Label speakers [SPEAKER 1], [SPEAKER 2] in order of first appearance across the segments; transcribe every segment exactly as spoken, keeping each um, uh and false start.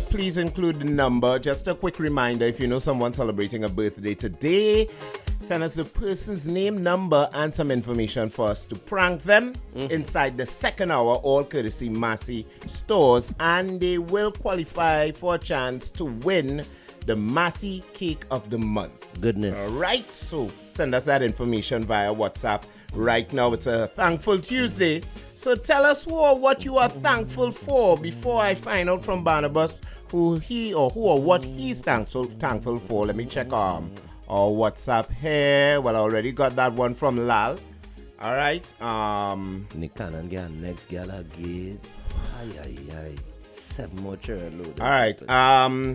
[SPEAKER 1] please include the number. Just a quick reminder, if you know someone celebrating a birthday today, send us the person's name, number, and some information for us to prank them mm-hmm. inside the second hour, all courtesy Massy Stores, and they will qualify for a chance to win the Massy Cake of the Month.
[SPEAKER 2] Goodness.
[SPEAKER 1] All right, so send us that information via WhatsApp. Right now, it's a Thankful Tuesday. So tell us who or what you are thankful for before I find out from Barnabas who he or who or what he's thankful thankful for. Let me check um, our WhatsApp here. Well, I already got that one from Lal. All right. Um,
[SPEAKER 2] Nick Cannon get next girl again. Ay, ay, ay. Seven more chair load.
[SPEAKER 1] All right. Um,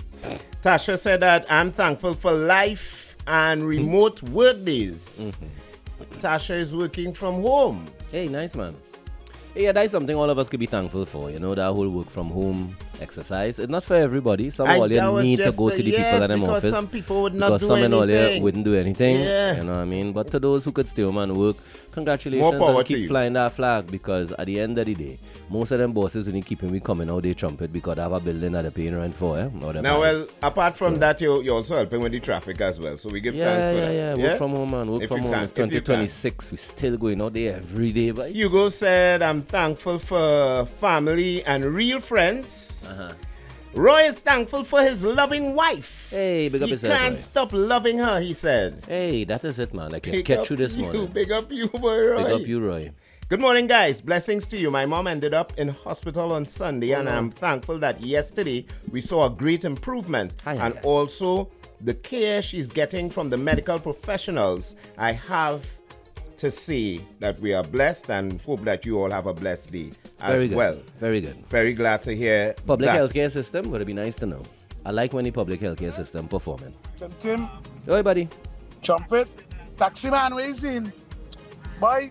[SPEAKER 1] Tasha said that I'm thankful for life and remote work days. Mm-hmm. Tasha is working from home.
[SPEAKER 2] Hey, nice man. Hey, yeah, that's something all of us could be thankful for. You know, that whole work from home exercise. It's not for everybody. Some of all you need to go to the
[SPEAKER 1] yes,
[SPEAKER 2] people in them office.
[SPEAKER 1] Some people would not
[SPEAKER 2] because
[SPEAKER 1] do
[SPEAKER 2] some
[SPEAKER 1] anything.
[SPEAKER 2] and all you wouldn't do anything.
[SPEAKER 1] Yeah.
[SPEAKER 2] You know what I mean? But to those who could stay home and work, congratulations.
[SPEAKER 1] More power
[SPEAKER 2] and keep
[SPEAKER 1] to you.
[SPEAKER 2] flying that flag, because at the end of the day, most of them bosses when you keep me coming out, they trumpet because they have a building that they're paying rent for. Eh?
[SPEAKER 1] Now, well, apart from so, that, you're, you're also helping with the traffic as well. So we give
[SPEAKER 2] yeah,
[SPEAKER 1] thanks for
[SPEAKER 2] yeah,
[SPEAKER 1] that.
[SPEAKER 2] Yeah, yeah, work from home, man. Work
[SPEAKER 1] if
[SPEAKER 2] from home.
[SPEAKER 1] Can,
[SPEAKER 2] it's twenty twenty-six. We're still going out there every day. But
[SPEAKER 1] Hugo said, I'm thankful for family and real friends. Uh-huh. Roy is thankful for his loving wife.
[SPEAKER 2] Hey, big up
[SPEAKER 1] he
[SPEAKER 2] yourself,
[SPEAKER 1] He can't
[SPEAKER 2] Roy.
[SPEAKER 1] stop loving her, he said.
[SPEAKER 2] Hey, that is it, man. Like,
[SPEAKER 1] Big
[SPEAKER 2] get through this
[SPEAKER 1] you,
[SPEAKER 2] morning.
[SPEAKER 1] Big up you, boy, Roy.
[SPEAKER 2] Big up you, Roy.
[SPEAKER 1] Good morning, guys. Blessings to you. My mom ended up in hospital on Sunday, oh, and no. I'm thankful that yesterday we saw a great improvement.
[SPEAKER 2] Hi,
[SPEAKER 1] and
[SPEAKER 2] hi.
[SPEAKER 1] also the care she's getting from the medical professionals. I have to say that we are blessed and hope that you all have a blessed day as
[SPEAKER 2] Very good.
[SPEAKER 1] well.
[SPEAKER 2] Very good.
[SPEAKER 1] Very glad to hear
[SPEAKER 2] Public
[SPEAKER 1] that.
[SPEAKER 2] healthcare system would be nice to know. I like when the public healthcare system performing.
[SPEAKER 3] Tim Tim.
[SPEAKER 2] Hey, buddy.
[SPEAKER 3] Trumpet. Taxi man, where is in? Boy,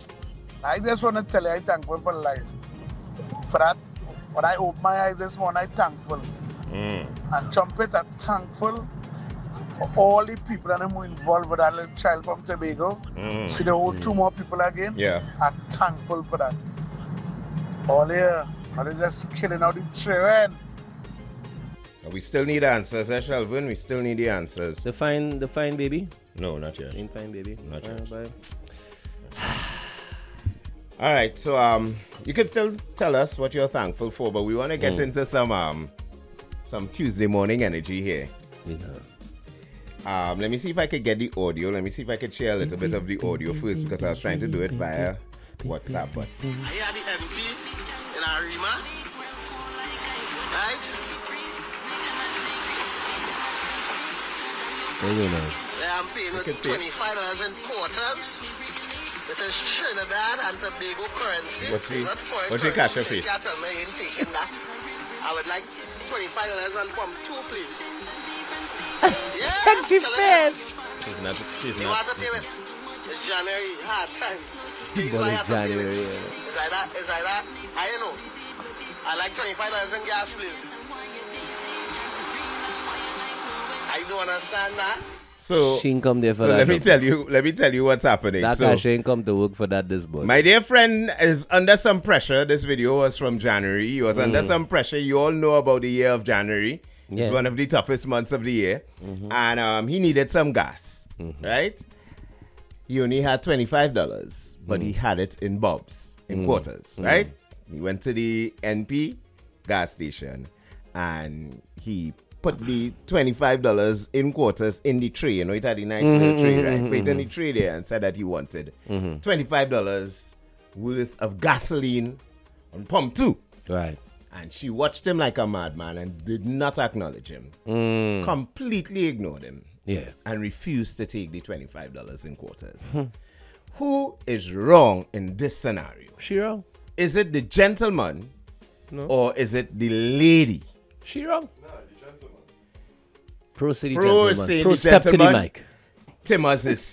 [SPEAKER 3] I just want to tell you I'm thankful for life. For that, when I open my eyes this morning, I'm thankful.
[SPEAKER 1] Mm.
[SPEAKER 3] And Trumpet, I'm thankful for all the people that are involved with that little child from Tobago.
[SPEAKER 1] Mm.
[SPEAKER 3] See the whole mm. two more people again.
[SPEAKER 1] Yeah.
[SPEAKER 3] I'm thankful for that. All here, and they're just killing out the children.
[SPEAKER 1] We still need answers, eh, Shelvin? We still need the answers.
[SPEAKER 2] The fine, the fine baby?
[SPEAKER 1] No, not yet.
[SPEAKER 2] Ain't fine baby?
[SPEAKER 1] Not
[SPEAKER 2] bye,
[SPEAKER 1] yet.
[SPEAKER 2] Bye.
[SPEAKER 1] All right, so um, you can still tell us what you're thankful for, but we want to get mm. into some um, some Tuesday morning energy here.
[SPEAKER 2] Yeah.
[SPEAKER 1] Um, let me see if I could get the audio. Let me see if I could share a little bit of the audio first, because I was trying to do it via WhatsApp. But
[SPEAKER 4] I hear the M P in Arima, right?
[SPEAKER 2] There you know.
[SPEAKER 4] I'm paying with twenty-five dollars in quarters. It is Trinidad and Tobago currency.
[SPEAKER 1] What you,
[SPEAKER 4] not foreign
[SPEAKER 1] what you
[SPEAKER 4] currency.
[SPEAKER 1] catch your
[SPEAKER 4] You can't tell me you ain't taking that. I would like twenty-five dollars and pump two, please. Yeah,
[SPEAKER 2] She's fast.
[SPEAKER 1] She's not. She's
[SPEAKER 4] you
[SPEAKER 1] not.
[SPEAKER 4] want to pay it? It's January, hard times. This
[SPEAKER 2] But
[SPEAKER 4] why I
[SPEAKER 2] it's
[SPEAKER 4] have to pay
[SPEAKER 2] January,
[SPEAKER 4] it.
[SPEAKER 2] yeah.
[SPEAKER 4] Is like that? Is like that? I know. I like twenty-five dollars in gas, please. I don't understand that.
[SPEAKER 1] So,
[SPEAKER 2] she ain't come there for
[SPEAKER 1] so
[SPEAKER 2] that.
[SPEAKER 1] let me
[SPEAKER 2] job.
[SPEAKER 1] tell you. Let me tell you what's happening.
[SPEAKER 2] That
[SPEAKER 1] so,
[SPEAKER 2] guy, she ain't come to work for that this boy.
[SPEAKER 1] My dear friend is under some pressure. This video was from January. He was mm. under some pressure. You all know about the year of January. It's
[SPEAKER 2] yeah.
[SPEAKER 1] one of the toughest months of the year. Mm-hmm. And um, he needed some gas, mm-hmm. right? He only had twenty-five dollars, but mm. he had it in bobs, in mm. quarters, mm. right? He went to the N P gas station and he put the twenty-five dollars in quarters in the tray. You know, it had a nice mm-hmm, little tray, right? Mm-hmm, put it in the tray there and said that he wanted mm-hmm. twenty-five dollars worth of gasoline on pump two.
[SPEAKER 2] Right.
[SPEAKER 1] And she watched him like a madman and did not acknowledge him.
[SPEAKER 2] Mm.
[SPEAKER 1] Completely ignored him.
[SPEAKER 2] Yeah.
[SPEAKER 1] And refused to take the twenty-five dollars in quarters. Hmm. Who is wrong in this scenario?
[SPEAKER 2] She wrong.
[SPEAKER 1] Is it the gentleman
[SPEAKER 2] no.
[SPEAKER 1] or is it the lady?
[SPEAKER 2] She wrong.
[SPEAKER 4] No, the gentleman.
[SPEAKER 2] Pro city
[SPEAKER 1] Pro
[SPEAKER 2] gentleman.
[SPEAKER 1] city
[SPEAKER 2] Pro step
[SPEAKER 1] gentleman.
[SPEAKER 2] to the mic.
[SPEAKER 1] Timmers is